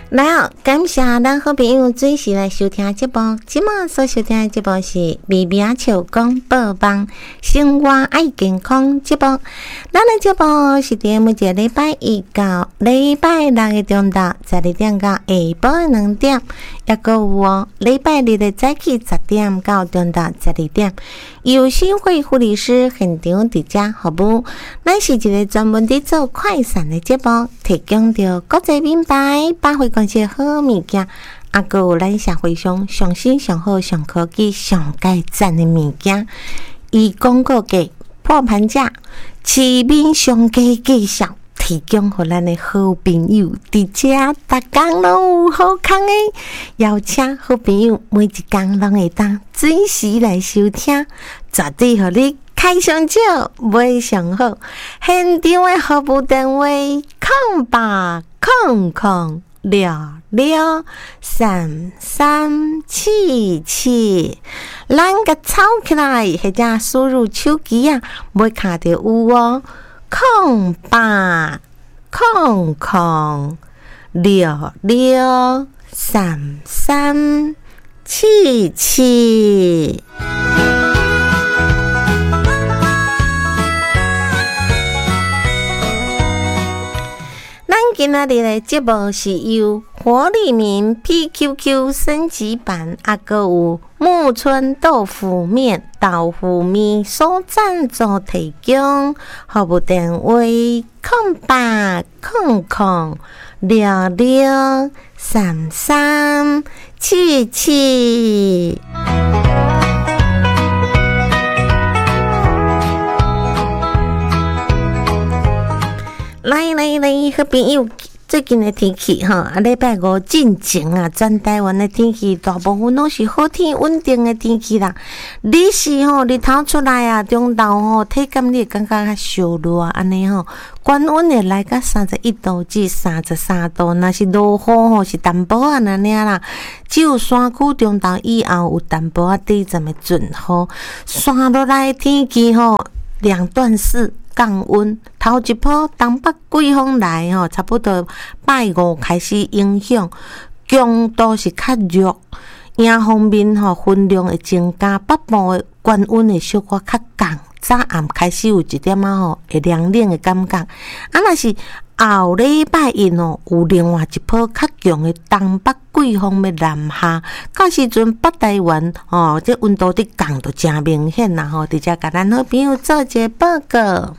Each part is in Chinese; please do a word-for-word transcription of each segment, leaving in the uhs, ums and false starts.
来哦，感谢咱好朋友准时来收听节目。今麦所收听的节目是微微笑讲报网生活爱健康节目。咱的节目是伫每一个礼拜一到礼拜六的中昼十二点到下晡两点，也阁有哦礼拜日的早起十点到中昼十二点。由新会护理师现场伫遮服务。咱是一个专门伫做快闪的节目，提供着国际品牌百货公司好物件，啊，阁有咱社会上上新、上好、上科技、上界赞的物件，以广告价、破盘价、市面上价介绍，提供互咱的好朋友伫遮，逐工拢有好康的，邀请好朋友每一工拢会当准时来收听，绝对互你开上少，买上好。现场的服务电话：空八空空六六三三七七。咱甲抄起来，或者输入手机啊，买卡就有哦。空八空空六六三三七七。今仔日的节目是由活力民 P Q Q 升级版，啊，阁有木村豆腐面、豆腐面所赞助提供。服务电话：空八空空六六三三七七。来来来，好朋友，最近的天气哈，啊，礼拜五进前啊，全台湾的天气大部分都是好天稳定的天气啦。你是吼日头出来啊，中昼吼体感你会感觉较烧热安尼吼，高温会来到三十一度至三十三度，若是落雨吼是淡薄啊那尔啦。只有山区中昼以后有淡薄啊低阵的阵雨，山落来的天气吼两段式。降温，头一波东北季风来吼，差不多拜五开始影响，强度是较弱。影方面吼，分量会增加，北部的高温会小可较降，早暗开始有一点仔吼会凉冷的感觉。啊，若是后礼拜一哦，有另外一波较强的东北季风要南下，到时阵北台湾哦，这温度伫降就真明显啦吼，直接甲咱好朋友做一个报告。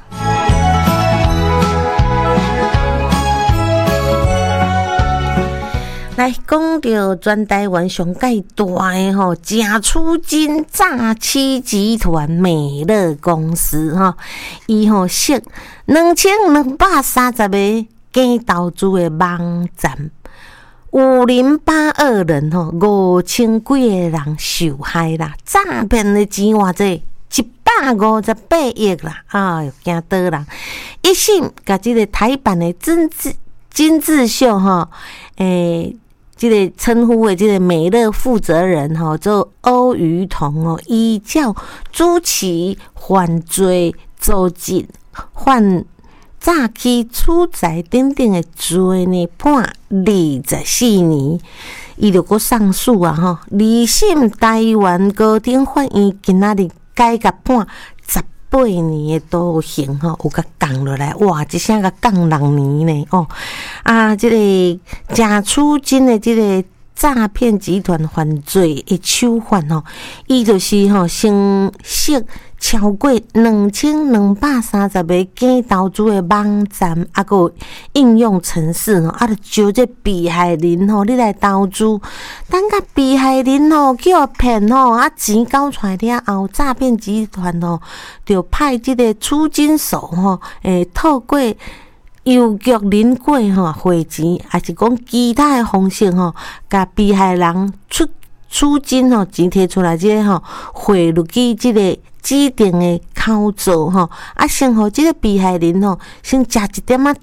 来讲到全台湾上界大的吼，正出金诈欺集团美乐公司吼，伊吼涉两千两百三十个假投资的网站，有零八二人吼，五千几个人受害啦，诈骗的钱偌济？一百五十八亿啦！哎哟，惊倒人！一心甲即个台版的金智金智秀吼，诶。这个称呼的这个美乐负责人吼，做欧于彤哦，依照主持犯罪、组织犯诈欺、处财等等的罪呢，判二十四年。伊就搁上诉啊吼，二审台湾高等法院今仔日改甲判十八年的徒刑吼，有甲降落来，哇！一声甲降六年呢哦啊！这个假出金的这个诈骗集团犯罪的手法吼，伊就是吼先涉超过两千两百三十个假投资的网站，啊个应用程式吼，啊，就招这被害人吼，你来投资，等甲被害人吼叫骗吼，啊钱交出来了后，诈骗集团吼就派这个出金手吼，诶，透过邮局领过吼汇钱，还是讲其他的方式吼，甲被害人出出金吼钱摕出来，这个吼汇入去这个指定的口座吼，啊，先互这个被害人吼先食一点仔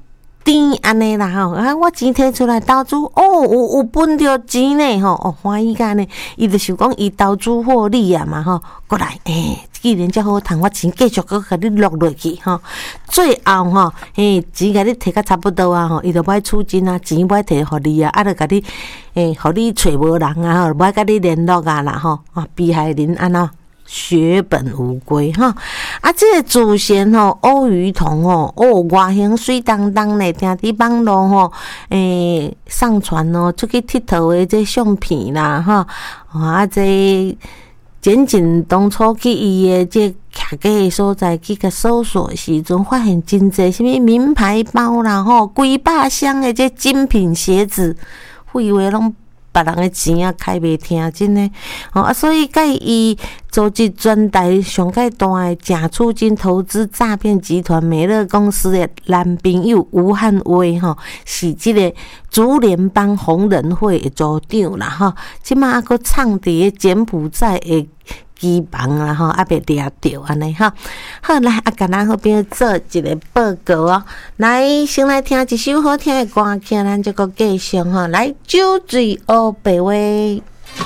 甜安尼啦吼，啊，我钱摕出来投资，哦，有有分着钱呢吼，哦，欢喜干呢，伊就想讲伊投资获利啊嘛吼，过来，诶、欸，既然遮好趁我钱继续搁甲你落落去吼，最后吼，诶、欸，钱甲你摕甲差不多啊吼，伊就买储金啊，钱买摕互你啊，啊，就甲你，诶、欸，互你找无人啊吼，买甲你联络啊啦吼，啊，被害人安怎？血本无归哈啊！这个祖先吼，欧鱼童吼，哦，外形水当当嘞，定伫网络吼，诶、欸，上传哦，出去佚佗的这相片啦哈，啊，这简简当初去伊的这徛家的所在去甲搜索时阵，发现真侪什么名牌包啦吼，几百箱的这精品鞋子，废话拢。别人的钱啊，开袂听，真诶，哦啊，所以甲伊组织全台上界大诶假储金投资诈骗集团美乐公司诶男朋友吴汉威吼，是即个竹联帮红人会诶组长啦吼，即马还佫藏伫诶柬埔寨诶机房啦吼，还袂掠着安尼吼。好来，啊，甲咱好朋友做一个报告哦。来，先来听一首好听的歌，听咱这个继续吼。来，酒醉乌白话。